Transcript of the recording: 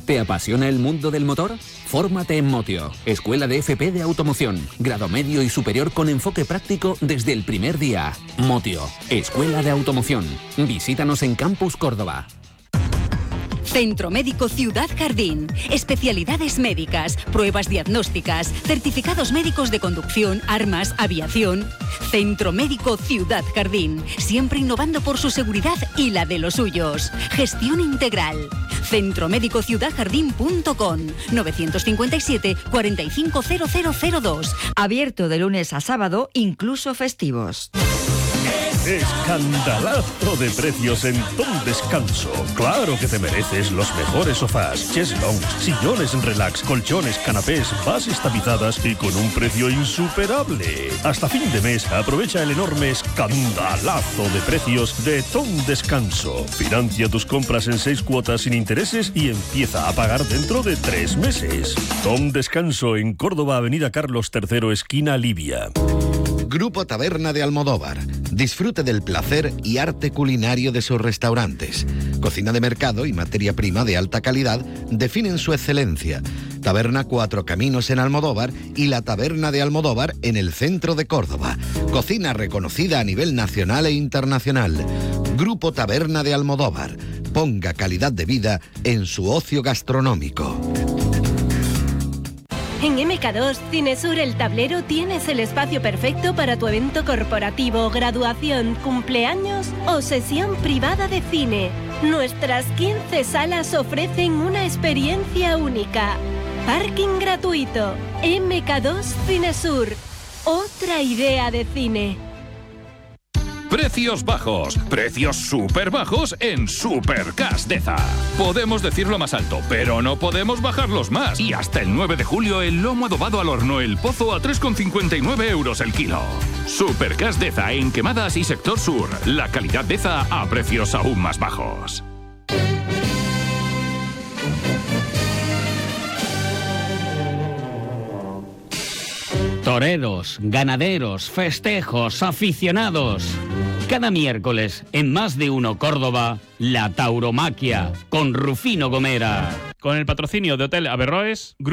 ¿Te apasiona el mundo del motor? Fórmate en Motio, Escuela de FP de Automoción, grado medio y superior con enfoque práctico desde el primer día. Motio, Escuela de Automoción. Visítanos en Campus Córdoba. Centro Médico Ciudad Jardín. Especialidades médicas, pruebas diagnósticas, certificados médicos de conducción, armas, aviación. Centro Médico Ciudad Jardín. Siempre innovando por su seguridad y la de los suyos. Gestión integral. Centromédicociudadjardín.com 957 450002. Abierto de lunes a sábado, incluso festivos. Escandalazo de precios en Tom Descanso. Claro que te mereces los mejores sofás, cheslons, sillones relax, colchones, canapés, bases tapizadas y con un precio insuperable. Hasta fin de mes aprovecha el enorme escandalazo de precios de Tom Descanso. Financia tus compras en 6 cuotas sin intereses y empieza a pagar dentro de 3 meses. Tom Descanso en Córdoba, Avenida Carlos III, esquina Libia. Grupo Taberna de Almodóvar. Disfrute del placer y arte culinario de sus restaurantes. Cocina de mercado y materia prima de alta calidad definen su excelencia. Taberna Cuatro Caminos en Almodóvar y la Taberna de Almodóvar en el centro de Córdoba. Cocina reconocida a nivel nacional e internacional. Grupo Taberna de Almodóvar. Ponga calidad de vida en su ocio gastronómico. En MK2 Cinesur El Tablero tienes el espacio perfecto para tu evento corporativo, graduación, cumpleaños o sesión privada de cine. Nuestras 15 salas ofrecen una experiencia única. Parking gratuito. MK2 Cinesur. Otra idea de cine. Precios bajos, precios súper bajos en Supercas Deza. Podemos decirlo más alto, pero no podemos bajarlos más. Y hasta el 9 de julio el lomo adobado al horno El Pozo a 3,59 euros el kilo. Supercas Deza en Quemadas y Sector Sur. La calidad Deza a precios aún más bajos. Toreros, ganaderos, festejos, aficionados. Cada miércoles, en Más de Uno Córdoba, la tauromaquia, con Rufino Gomera. Con el patrocinio de Hotel Averroes,